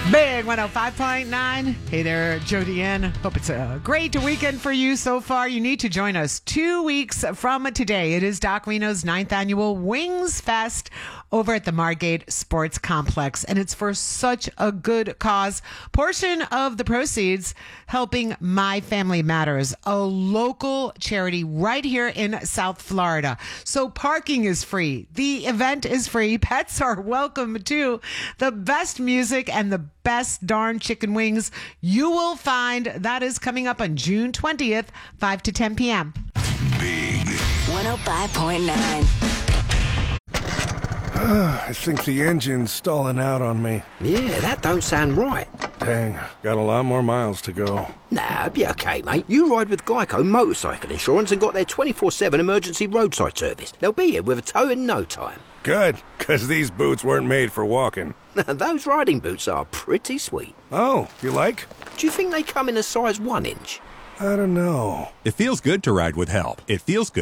Big 105.9. Hey there, Joe Deanne. Hope it's a great weekend for you so far. You need to join us 2 weeks from today. It is Doc Reno's 9th annual Wings Fest over at the Margate Sports Complex, and it's for such a good cause. Portion of the proceeds helping My Family Matters, a local charity right here in South Florida. So parking is free. The event is free. Pets are welcome too. The best music and the best darn chicken wings you will find. That is coming up on June 20th, 5 to 10 p.m. Big 105.9. I think the engine's stalling out on me. Yeah, that don't sound right. Dang, got a lot more miles to go. Nah, be okay, mate. You ride with Geico Motorcycle Insurance and got their 24/7 emergency roadside service. They'll be here with a tow in no time. Good, because these boots weren't made for walking. Those riding boots are pretty sweet. Oh, you like? Do you think they come in a size 1 inch? I don't know. It feels good to ride with help. It feels good.